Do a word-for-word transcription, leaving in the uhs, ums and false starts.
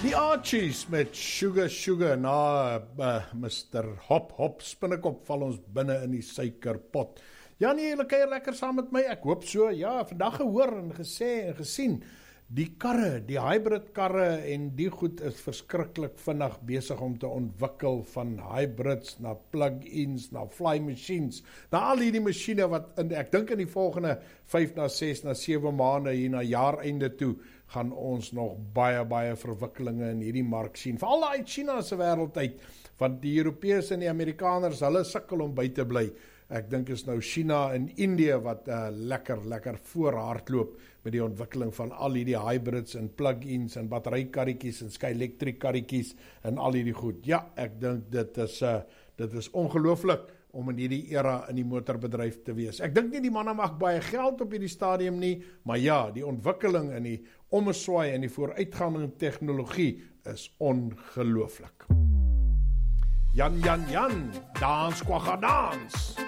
Die Archies met Sugar Sugar na uh, mister Hop Hop Spinnekop val ons binne in die suikerpot. Ja nee, julle kuier lekker saam met my, ek hoop so. Ja, vandag gehoor en gesê en gesien, die karre, die hybrid karre en die goed is verskriklik vinnig besig om te ontwikkel van hybrids na plug-ins, na fly machines, na al hierdie machine wat, in, ek dink in die volgende vyf na ses na sewe maande hier na jaareinde toe, gaan ons nog baie, baie verwikkelinge in hierdie mark sien. Veral uit China se wêreld uit, want die Europeërs en die Amerikaners, hulle sukkel om by te bly. Ek dink is nou China en India wat uh, lekker, lekker voorhardloop met die ontwikkeling van al hierdie hybrids en plug-ins en batterykarretjies en Sky-Electric karretjies en al hierdie goed. Ja, ek dink dit is, uh, dit is ongelooflik om in hierdie era in die motorbedryf te wees. Ek dink nie die manne mag baie geld op hierdie stadium nie, maar ja, die ontwikkeling en die ommeswaai en die vooruitgang in tegnologie is ongelooflik. Jan, Jan, Jan, dans, kwagga, dans!